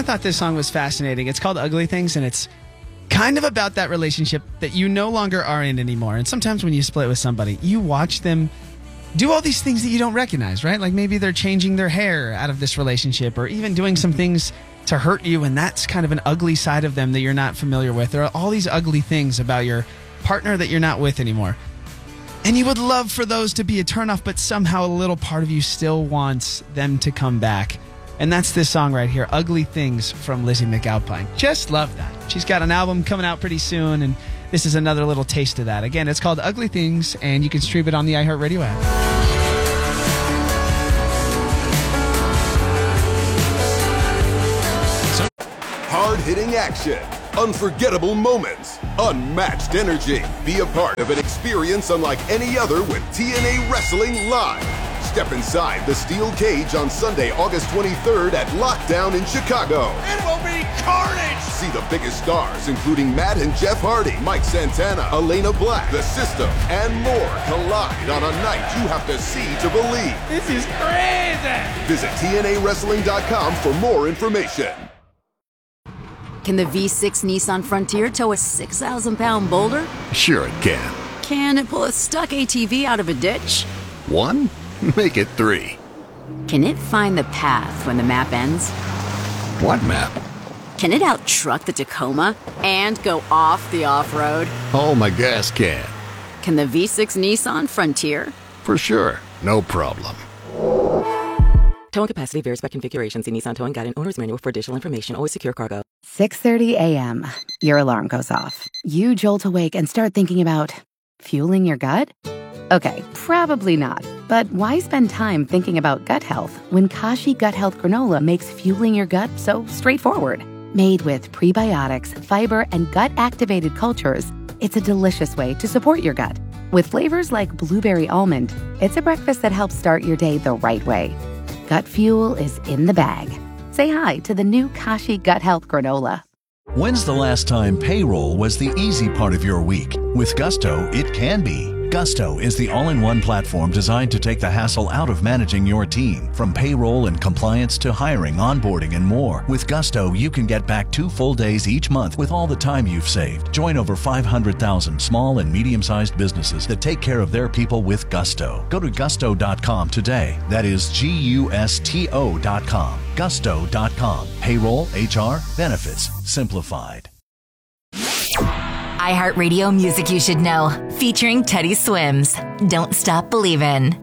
I thought this song was fascinating. It's called Ugly Things, and it's kind of about that relationship that you no longer are in anymore. And sometimes when you split with somebody, you watch them do all these things that you don't recognize, right? Like maybe they're changing their hair out of this relationship or even doing some things to hurt you, and that's kind of an ugly side of them that you're not familiar with. There are all these ugly things about your partner that you're not with anymore. And you would love for those to be a turnoff, but somehow a little part of you still wants them to come back. And that's this song right here, Ugly Things from Lizzie McAlpine. Just love that. She's got an album coming out pretty soon, and this is another little taste of that. Again, it's called Ugly Things, and you can stream it on the iHeartRadio app. Hard-hitting action, unforgettable moments, unmatched energy. Be a part of an experience unlike any other with TNA Wrestling Live. Step inside the steel cage on Sunday, August 23rd at Lockdown in Chicago. It will be carnage! See the biggest stars, including Matt and Jeff Hardy, Mike Santana, Elena Black, The System, and more collide on a night you have to see to believe. This is crazy! Visit TNAWrestling.com for more information. Can the V6 Nissan Frontier tow a 6,000-pound boulder? Sure it can. Can it pull a stuck ATV out of a ditch? 1? Make it 3. Can it find the path when the map ends? What map? Can it out-truck the Tacoma and go off the off-road? Oh, my gas can. Can the V6 Nissan Frontier? For sure. No problem. Towing capacity varies by configuration. See Nissan Towing Guide and Owner's Manual for additional information. Always secure cargo. 6:30 a.m. Your alarm goes off. You jolt awake and start thinking about fueling your gut? Okay, probably not. But why spend time thinking about gut health when Kashi Gut Health Granola makes fueling your gut so straightforward? Made with prebiotics, fiber, and gut-activated cultures, it's a delicious way to support your gut. With flavors like blueberry almond, it's a breakfast that helps start your day the right way. Gut fuel is in the bag. Say hi to the new Kashi Gut Health Granola. When's the last time payroll was the easy part of your week? With Gusto, it can be. Gusto is the all-in-one platform designed to take the hassle out of managing your team. From payroll and compliance to hiring, onboarding, and more. With Gusto, you can get back 2 full days each month with all the time you've saved. Join over 500,000 small and medium-sized businesses that take care of their people with Gusto. Go to gusto.com today. That is GUSTO.com. Gusto.com. Payroll, HR, benefits, simplified. iHeartRadio Music You Should Know, featuring Teddy Swims. Don't Stop Believin'.